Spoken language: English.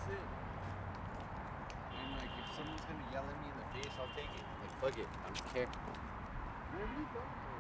That's it. And like, if someone's gonna yell at me in the face, I'll take it. Like, fuck it. I don't care. There you go.